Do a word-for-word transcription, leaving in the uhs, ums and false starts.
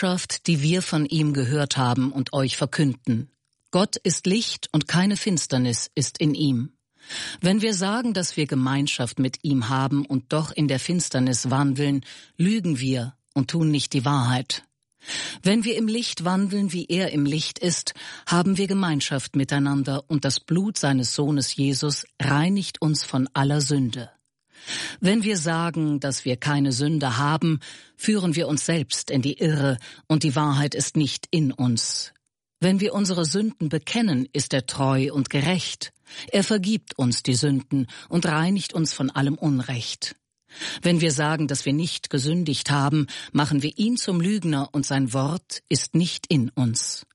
Botschaft, die wir von ihm gehört haben und euch verkünden. Gott ist Licht und keine Finsternis ist in ihm. Wenn wir sagen, dass wir Gemeinschaft mit ihm haben und doch in der Finsternis wandeln, lügen wir und tun nicht die Wahrheit. Wenn wir im Licht wandeln, wie er im Licht ist, haben wir Gemeinschaft miteinander und das Blut seines Sohnes Jesus reinigt uns von aller Sünde. Wenn wir sagen, dass wir keine Sünde haben, führen wir uns selbst in die Irre und die Wahrheit ist nicht in uns. Wenn wir unsere Sünden bekennen, ist er treu und gerecht. Er vergibt uns die Sünden und reinigt uns von allem Unrecht. Wenn wir sagen, dass wir nicht gesündigt haben, machen wir ihn zum Lügner und sein Wort ist nicht in uns.